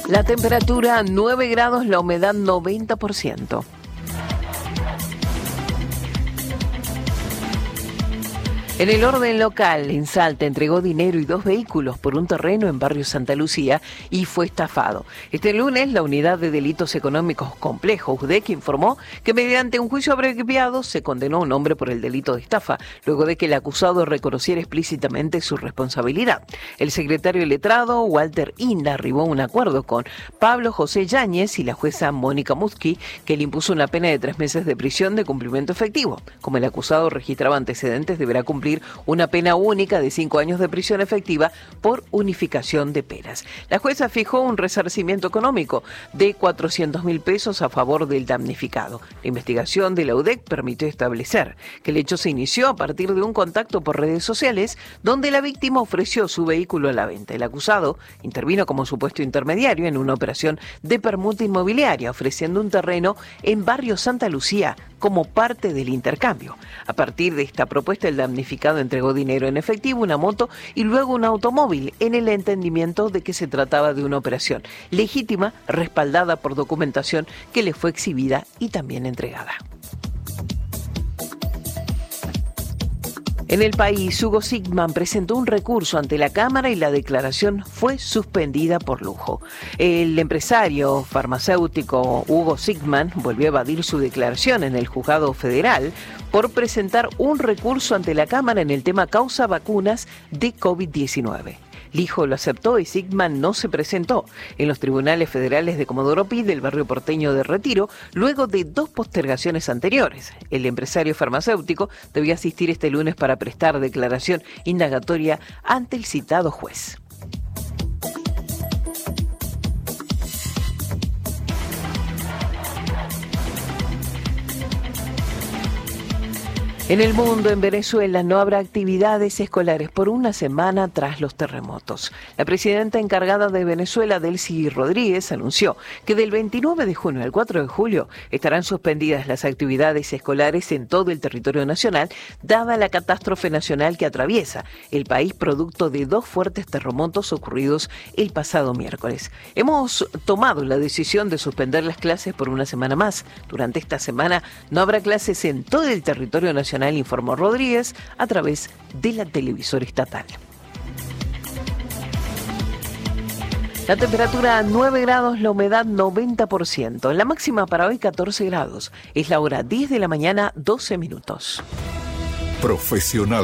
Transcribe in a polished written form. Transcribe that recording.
La temperatura 9 grados, la humedad 90%. En el orden local, en Salta, entregó dinero y 2 vehículos por un terreno en barrio Santa Lucía y fue estafado. Este lunes, la Unidad de Delitos Económicos Complejos, UDEC, informó que mediante un juicio abreviado se condenó a un hombre por el delito de estafa, luego de que el acusado reconociera explícitamente su responsabilidad. El secretario letrado, Walter Inda, arribó a un acuerdo con Pablo José Yáñez y la jueza Mónica Musqui, que le impuso una pena de 3 meses de prisión de cumplimiento efectivo. Como el acusado registraba antecedentes, deberá cumplir una pena única de 5 años de prisión efectiva por unificación de penas. La jueza fijó un resarcimiento económico de 400.000 pesos a favor del damnificado. La investigación de la UDEC permitió establecer que el hecho se inició a partir de un contacto por redes sociales donde la víctima ofreció su vehículo a la venta. El acusado intervino como supuesto intermediario en una operación de permuta inmobiliaria, ofreciendo un terreno en barrio Santa Lucía como parte del intercambio. A partir de esta propuesta, el damnificado entregó dinero en efectivo, una moto y luego un automóvil, en el entendimiento de que se trataba de una operación legítima, respaldada por documentación que le fue exhibida y también entregada. En el país, Hugo Sigman presentó un recurso ante la Cámara y la declaración fue suspendida por lujo. El empresario farmacéutico Hugo Sigman volvió a evadir su declaración en el juzgado federal por presentar un recurso ante la Cámara en el tema causa vacunas de COVID-19. Lijo lo aceptó y Sigman no se presentó en los tribunales federales de Comodoro Pi del barrio porteño de Retiro, luego de 2 postergaciones anteriores. El empresario farmacéutico debió asistir este lunes para prestar declaración indagatoria ante el citado juez. En el mundo, en Venezuela, no habrá actividades escolares por una semana tras los terremotos. La presidenta encargada de Venezuela, Delcy Rodríguez, anunció que del 29 de junio al 4 de julio estarán suspendidas las actividades escolares en todo el territorio nacional, dada la catástrofe nacional que atraviesa el país producto de 2 fuertes terremotos ocurridos el pasado miércoles. Hemos tomado la decisión de suspender las clases por una semana más. Durante esta semana no habrá clases en todo el territorio nacional, informó Rodríguez a través de la televisora estatal. La temperatura 9 grados, la humedad 90%. La máxima para hoy 14 grados. Es la hora 10 de la mañana, 12 minutos. Profesional.